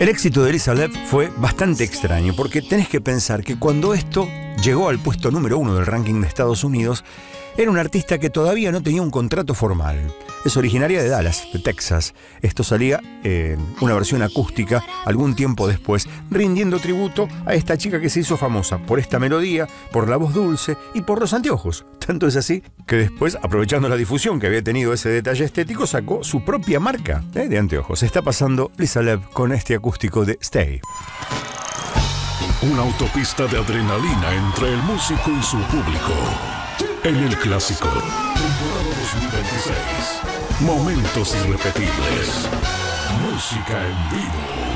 El éxito de Elisa Lam fue bastante extraño, porque tenés que pensar que cuando esto llegó al puesto número 1 del ranking de Estados Unidos, era una artista que todavía no tenía un contrato formal. Es originaria de Dallas, de Texas. Esto salía en una versión acústica algún tiempo después, rindiendo tributo a esta chica que se hizo famosa por esta melodía, por la voz dulce y por los anteojos. Tanto es así que después, aprovechando la difusión que había tenido ese detalle estético, sacó su propia marca de anteojos. Está pasando Lisa Lam con este acústico de Stay. Una autopista de adrenalina entre el músico y su público. En el clásico, temporada 2026. Momentos irrepetibles. Música en vivo.